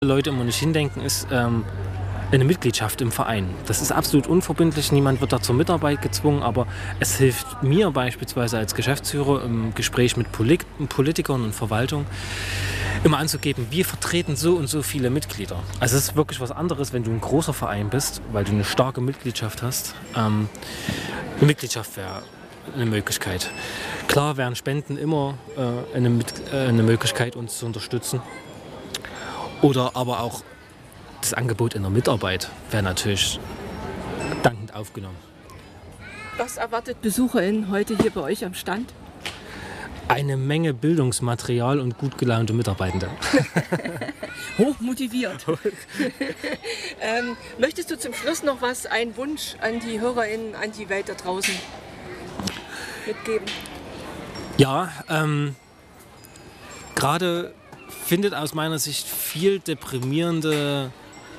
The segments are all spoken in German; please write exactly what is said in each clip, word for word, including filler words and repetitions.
Leute immer nicht hindenken, ist ähm, eine Mitgliedschaft im Verein. Das ist absolut unverbindlich, niemand wird da zur Mitarbeit gezwungen, aber es hilft mir beispielsweise als Geschäftsführer im Gespräch mit Polit- Politikern und Verwaltung immer anzugeben, wir vertreten so und so viele Mitglieder. Also es ist wirklich was anderes, wenn du ein großer Verein bist, weil du eine starke Mitgliedschaft hast. Ähm, eine Mitgliedschaft wäre eine Möglichkeit. Klar wären Spenden immer äh, eine, Mit- äh, eine Möglichkeit, uns zu unterstützen. Oder aber auch das Angebot in der Mitarbeit wäre natürlich dankend aufgenommen. Was erwartet BesucherInnen heute hier bei euch am Stand? Eine Menge Bildungsmaterial und gut gelaunte Mitarbeitende. Hochmotiviert. ähm, möchtest du zum Schluss noch was, einen Wunsch an die HörerInnen, an die Welt da draußen mitgeben? Ja, ähm, gerade findet aus meiner Sicht viel deprimierende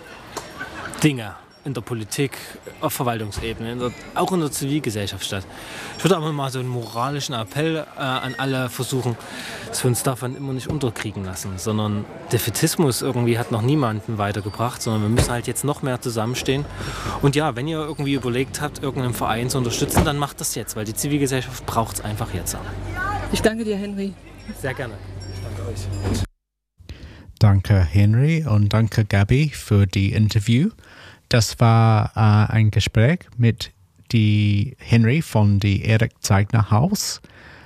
Dinge in der Politik, auf Verwaltungsebene, in der, auch in der Zivilgesellschaft statt. Ich würde aber mal so einen moralischen Appell äh, an alle versuchen, dass wir uns davon immer nicht unterkriegen lassen, sondern Defätismus irgendwie hat noch niemanden weitergebracht, sondern wir müssen halt jetzt noch mehr zusammenstehen. Und ja, wenn ihr irgendwie überlegt habt, irgendeinen Verein zu unterstützen, dann macht das jetzt, weil die Zivilgesellschaft braucht es einfach jetzt. Ich danke dir, Henry. Sehr gerne. Ich danke euch. Danke, Henry, und danke, Gabi, für die Interview. Das war äh, ein Gespräch mit die Henry von die Erik Zeigner Haus.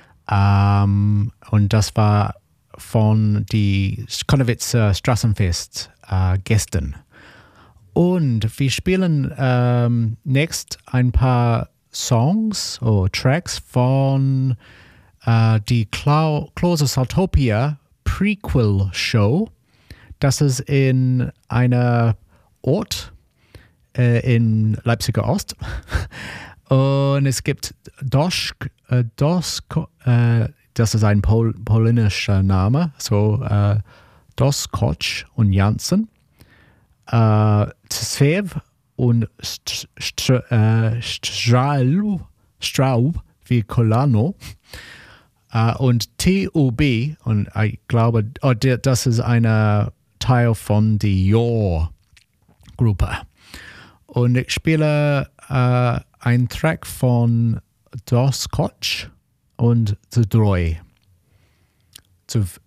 Ähm, und das war von die Konowitzer Straßenfest äh, gestern. Und wir spielen ähm, nächst ein paar Songs oder Tracks von äh, die Clau- Closer Prequel Show. Das ist in einer Ort äh, in Leipziger Ost. Und es gibt Dosk, äh, Dosk äh, das ist ein Pol- polnischer Name, so äh, Doskoc und Janssen, äh, Zvev und St- St- äh, Straub, Straub wie Colano. Uh, und T O B, und ich glaube, oh, das ist ein Teil von der Jor-Gruppe. Und ich spiele uh, einen Track von Doskoc und The Droy.